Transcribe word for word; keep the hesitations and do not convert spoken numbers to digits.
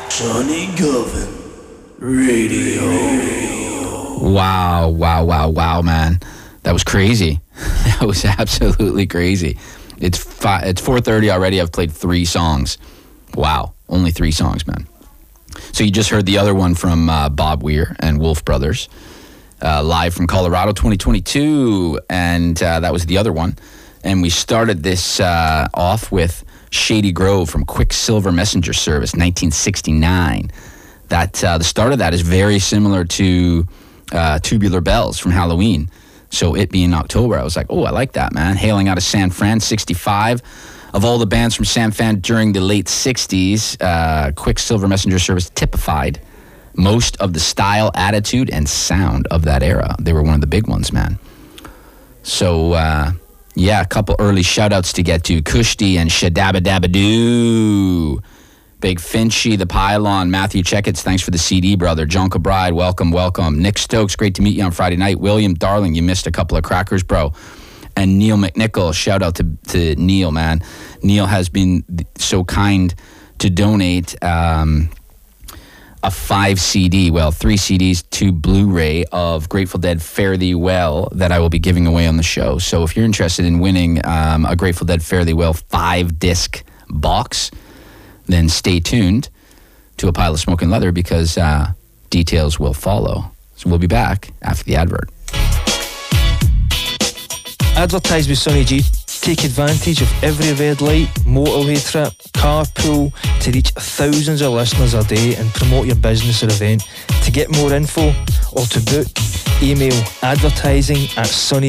Johnny Govan Radio. Wow, wow, wow, wow, man. That was crazy. That was absolutely crazy. It's fi- it's four thirty already. I've played three songs. Wow, only three songs, man. So you just heard the other one from uh, Bob Weir and Wolf Brothers, uh, live from Colorado twenty twenty-two, and uh, that was the other one. And we started this uh, off with Shady Grove from Quicksilver Messenger Service, nineteen sixty-nine. That uh, the start of that is very similar to uh, Tubular Bells from Halloween. So it being October, I was like, oh, I like that, man. Hailing out of San Fran, sixty-five. Of all the bands from San Fran during the late sixties, uh, Quicksilver Messenger Service typified most of the style, attitude, and sound of that era. They were one of the big ones, man. So, uh, yeah, a couple early shout-outs to get to. Kushti and Shadabba Dabba Doo. Big Finchy, The Pylon, Matthew Checketts, thanks for the C D, brother. John Cabride, welcome, welcome. Nick Stokes, great to meet you on Friday night. William Darling, you missed a couple of crackers, bro. And Neil McNichol, shout out to, to Neil, man. Neil has been so kind to donate um, a five C D, well, three C Ds, two Blu-ray of Grateful Dead Fare Thee Well that I will be giving away on the show. So if you're interested in winning um, a Grateful Dead Fare Thee Well five-disc box, then stay tuned to A Pile of Smoking Leather because uh, details will follow. So we'll be back after the advert. Advertise with Sonny G. Take advantage of every red light, motorway trip, carpool to reach thousands of listeners a day and promote your business or event. To get more info or to book, email advertising at sonny